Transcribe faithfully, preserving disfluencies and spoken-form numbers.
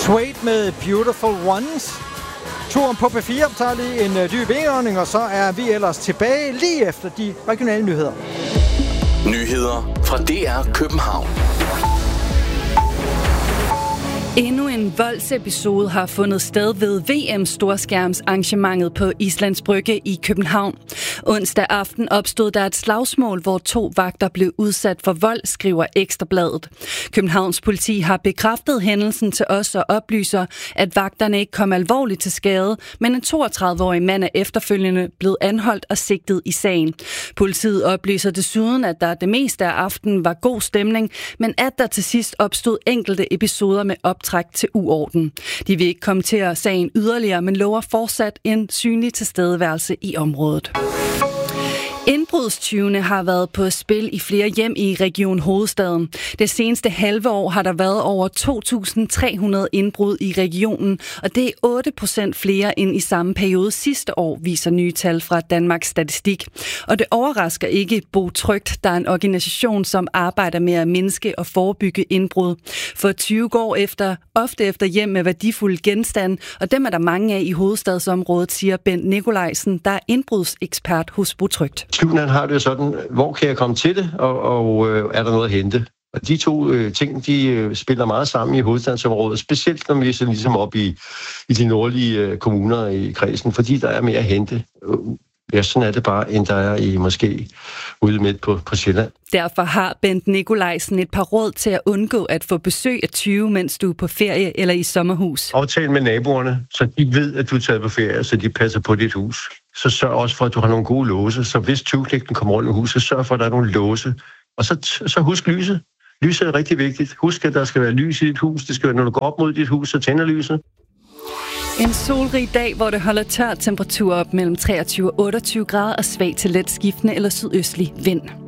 Suede med Beautiful Ones. Turen på P fire tager lige en dyb indånding, og så er vi ellers tilbage lige efter de regionale nyheder. Nyheder fra D R København. Endnu en voldsepisode har fundet sted ved V M-storskærmsarrangementet på Islands Brygge i København. Onsdag aften opstod der et slagsmål, hvor to vagter blev udsat for vold, skriver Ekstra Bladet. Københavns politi har bekræftet hændelsen til os og oplyser, at vagterne ikke kom alvorligt til skade, men en toogtredive-årig mand er efterfølgende blevet anholdt og sigtet i sagen. Politiet oplyser desuden, at der det meste af aftenen var god stemning, men at der til sidst opstod enkelte episoder med op træk til uorden. De vil ikke kommentere sagen yderligere, men lover fortsat en synlig tilstedeværelse i området. Indbrudstyvene har været på spil i flere hjem i Region Hovedstaden. Det seneste halve år har der været over to tusind tre hundrede indbrud i regionen, og det er otte procent flere end i samme periode sidste år, viser nye tal fra Danmarks Statistik. Og det overrasker ikke Bo Trygt, der er en organisation, som arbejder med at mindske og forebygge indbrud. For tyve går efter, ofte efter hjem med værdifulde genstande, og dem er der mange af i hovedstadsområdet, siger Bent Nikolajsen, der er indbrudsekspert hos Bo Trygt. Tyven har det sådan, hvor kan jeg komme til det, og, og øh, er der noget at hente? Og de to øh, ting, de øh, spiller meget sammen i hovedstadsområdet, specielt når vi er sådan ligesom op i, i de nordlige øh, kommuner i kredsen, fordi der er mere at hente. Ja, sådan er det bare, end der er i måske ude midt på, på Sjælland. Derfor har Bent Nikolajsen et par råd til at undgå at få besøg af tyve, mens du er på ferie eller i sommerhus. Aftale med naboerne, så de ved, at du er taget på ferie, så de passer på dit hus. Så sørg også for, at du har nogle gode låse. Så hvis tyveknægten kommer rundt i huset, så sørg for, at der er nogle låse. Og så, så husk lyset. Lyset er rigtig vigtigt. Husk, at der skal være lys i dit hus. Det skal være, når du går op mod dit hus, så tænder lyset. En solrig dag, hvor det holder tør temperatur op mellem treogtyve og otteogtyve grader og svag til let skiftende eller sydøstlig vind.